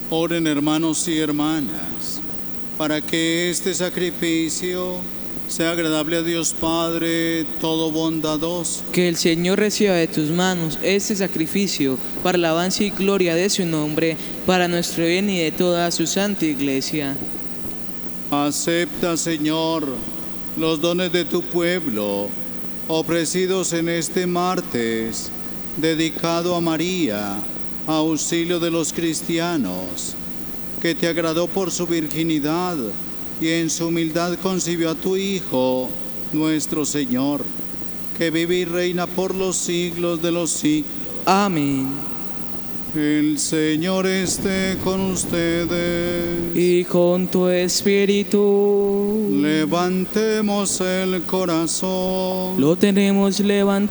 Oren, hermanos y hermanas, para que este sacrificio sea agradable a Dios Padre todo bondadoso. Que el Señor reciba de tus manos este sacrificio para la alabanza y gloria de su nombre, para nuestro bien y de toda su santa Iglesia. Acepta, Señor, los dones de tu pueblo, ofrecidos en este martes, dedicado a María, auxilio de los cristianos, que te agradó por su virginidad y en su humildad concibió a tu Hijo, nuestro Señor, que vive y reina por los siglos de los siglos. Amén. El Señor esté con ustedes. Y con tu espíritu. Levantemos el corazón. Lo tenemos levantado